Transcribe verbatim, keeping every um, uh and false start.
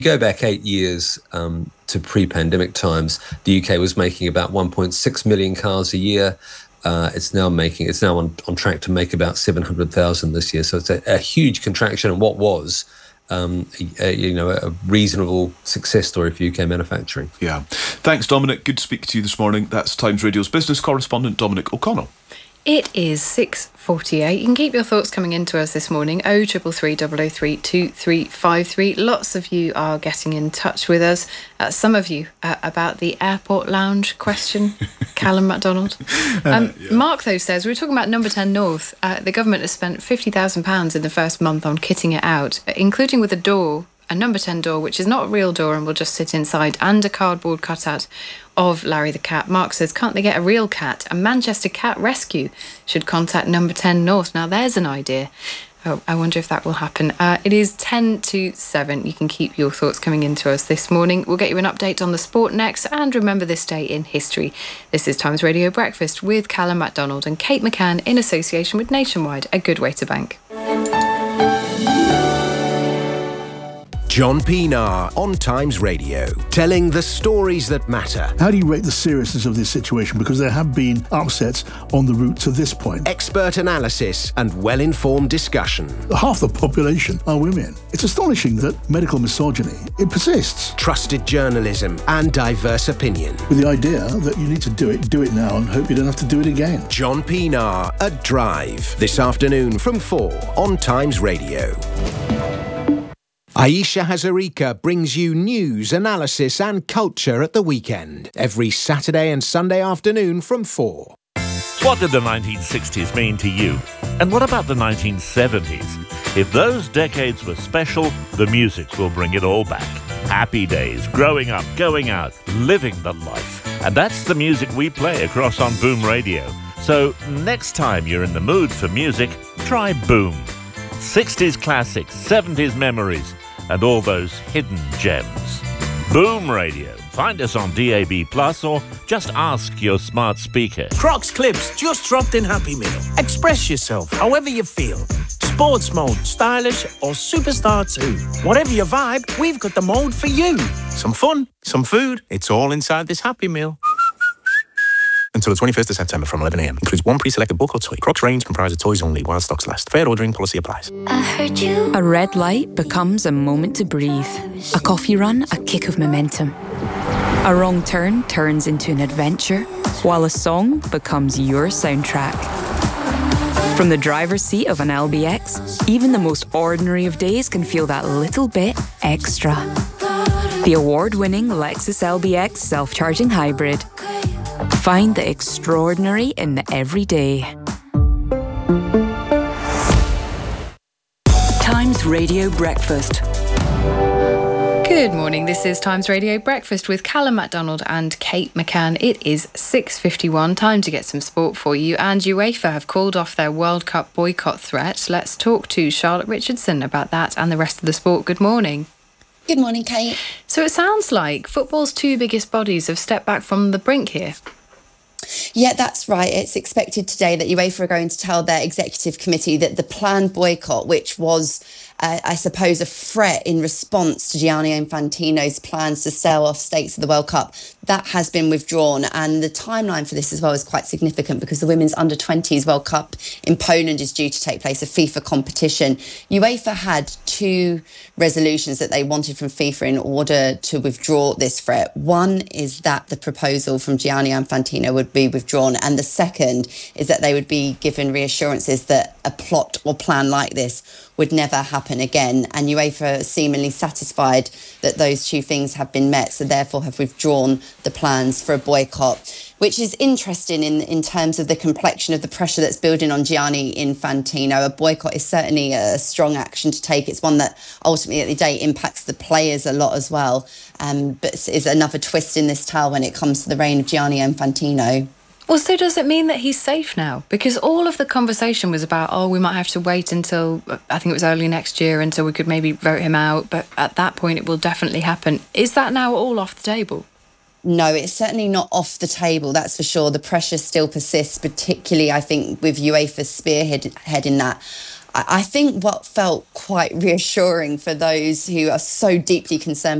Go back eight years um, to pre-pandemic times, the U K was making about one point six million cars a year. Uh, it's now making it's now on, on track to make about seven hundred thousand this year. So it's a, a huge contraction in what was um, a, a, you know a reasonable success story for U K manufacturing. Yeah, thanks, Dominic. Good to speak to you this morning. That's Times Radio's business correspondent Dominic O'Connell. It is six forty-eight. You can keep your thoughts coming into us this morning. oh triple three, double oh three, two three five three. Lots of you are getting in touch with us. Uh, some of you uh, about the airport lounge question, Callum MacDonald. Um, uh, yeah. Mark, though, says, we were talking about Number ten North. Uh, the government has spent fifty thousand pounds in the first month on kitting it out, including with a door, a Number ten door, which is not a real door and will just sit inside, and a cardboard cutout of Larry the Cat. Mark says, can't they get a real cat? A Manchester Cat Rescue should contact Number ten North. Now, there's an idea. Oh, I wonder if that will happen. Uh, it is ten to seven. You can keep your thoughts coming into us this morning. We'll get you an update on the sport next. And remember this day in history. This is Times Radio Breakfast with Callum MacDonald and Kate McCann in association with Nationwide, a good way to bank. John Pienaar on Times Radio, telling the stories that matter. How do you rate the seriousness of this situation? Because there have been upsets on the route to this point. Expert analysis and well-informed discussion. Half the population are women. It's astonishing that medical misogyny, it persists. Trusted journalism and diverse opinion. With the idea that you need to do it, do it now and hope you don't have to do it again. John Pienaar at Drive, this afternoon from four on Times Radio. Aisha Hazarika brings you news, analysis and culture at the weekend, every Saturday and Sunday afternoon from four. What did the nineteen sixties mean to you? And what about the nineteen seventies? If those decades were special, the music will bring it all back. Happy days, growing up, going out, living the life. And that's the music we play across on Boom Radio. So next time you're in the mood for music, try Boom. sixties classics, seventies memories, and all those hidden gems. Boom Radio. Find us on D A B plus, or just ask your smart speaker. Crocs Clips just dropped in Happy Meal. Express yourself however you feel. Sports mode, stylish or superstar too. Whatever your vibe, we've got the mode for you. Some fun, some food, it's all inside this Happy Meal. Until the twenty-first of September from eleven a m. Includes one pre-selected book or toy. Crocs range comprises toys only while stocks last. Fair ordering policy applies. I heard you. A red light becomes a moment to breathe. A coffee run, a kick of momentum. A wrong turn turns into an adventure, while a song becomes your soundtrack. From the driver's seat of an L B X, even the most ordinary of days can feel that little bit extra. The award-winning Lexus L B X self-charging hybrid. Find the extraordinary in the everyday. Times Radio Breakfast. Good morning, this is Times Radio Breakfast with Callum MacDonald and Kate McCann. It is six fifty-one, time to get some sport for you, and UEFA have called off their World Cup boycott threat. Let's talk to Charlotte Richardson about that and the rest of the sport. Good morning. Good morning, Kate. So it sounds like football's two biggest bodies have stepped back from the brink here. Yeah, that's right. It's expected today that UEFA are going to tell their executive committee that the planned boycott, which was, uh, I suppose, a threat in response to Gianni Infantino's plans to sell off stakes of the World Cup, that has been withdrawn. And the timeline for this as well is quite significant because the Women's under twenties World Cup in Poland is due to take place, a FIFA competition. UEFA had two resolutions that they wanted from FIFA in order to withdraw this threat. One is that the proposal from Gianni Infantino would be withdrawn, and the second is that they would be given reassurances that a plot or plan like this would never happen again. And UEFA are seemingly satisfied that those two things have been met, so therefore have withdrawn the plans for a boycott, which is interesting in, in terms of the complexion of the pressure that's building on Gianni Infantino. A boycott is certainly a strong action to take. It's one that ultimately at the day impacts the players a lot as well, um, but is another twist in this tale when it comes to the reign of Gianni Infantino. Well, so does it mean that he's safe now? Because all of the conversation was about, oh, we might have to wait until, I think it was early next year, until we could maybe vote him out. But at that point, it will definitely happen. Is that now all off the table? No, it's certainly not off the table, that's for sure. The pressure still persists, particularly, I think, with UEFA spearheading that. I think what felt quite reassuring for those who are so deeply concerned